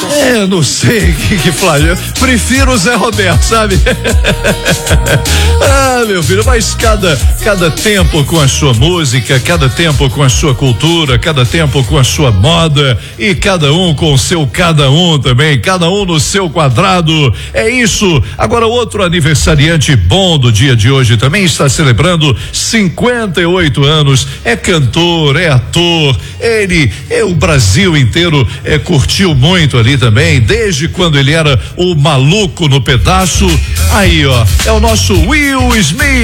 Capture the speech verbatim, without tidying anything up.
É, não sei que, que flagelo. Prefiro o Zé Roberto, sabe? Ah, meu filho, mas cada, cada tempo com a sua música, cada tempo com a sua cultura, cada tempo com a sua moda e cada um com o seu cada um também, cada um no seu quadrado. É isso. Agora, outro aniversariante bom do dia de hoje também está celebrando cinquenta e oito anos. É cantor, é ator. Ele, é o Brasil inteiro é, curtiu muito ali também, desde quando ele era o maluco no pedaço. Aí, ó, é o nosso Will Smith.